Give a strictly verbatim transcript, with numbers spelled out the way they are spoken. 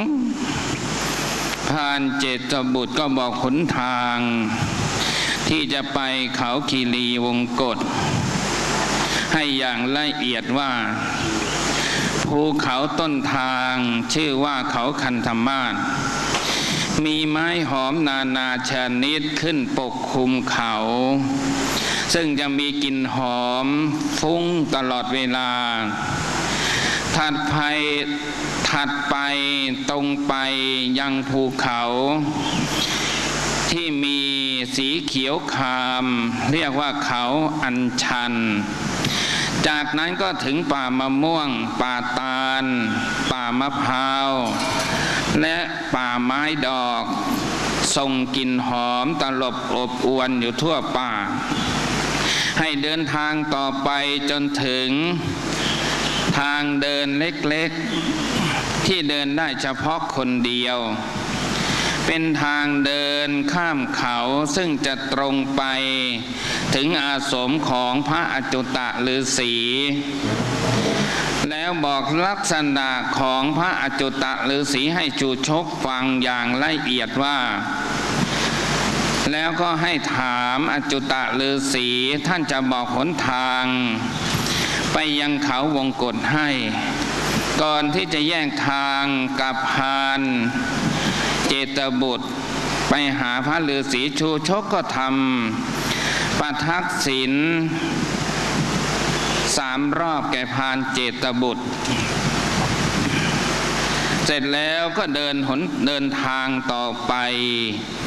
พรานเจตบุตรก็บอกหนทางที่จะไปเขาคีรีวงกฏให้อย่างละเอียดว่าภูเขาต้นทางชื่อว่าเขาคันธมาศมีไม้หอมนานาชนิดขึ้นปกคลุมเขาซึ่งจะมีกลิ่นหอมฟุ้งตลอดเวลาถัดไปถัดไปตรงไปยังภูเขาที่มีสีเขียวครามเรียกว่าเขาอัญชันจากนั้นก็ถึงป่ามะม่วงป่าตาลป่ามะพร้าวและป่าไม้ดอกส่งกลิ่นหอมตลบอบอวนอยู่ทั่วป่าให้เดินทางต่อไปจนถึงทางเดินเล็กๆที่เดินได้เฉพาะคนเดียวเป็นทางเดินข้ามเขาซึ่งจะตรงไปถึงอาสมของพระอจุตฤาษีแล้วบอกลักษณะของพระอจุตฤาษีให้ชูชกฟังอย่างละเอียดว่าแล้วก็ให้ถามอจุตฤาษีท่านจะบอกหนทางไปยังเขาวงกฏให้ก่อนที่จะแยกทางกับพรานเจตบุตรไปหาพระฤาษีชูชกก็ทำประทักษิณสามรอบแก่พรานเจตบุตรเสร็จแล้วก็เดินหนเดินทางต่อไป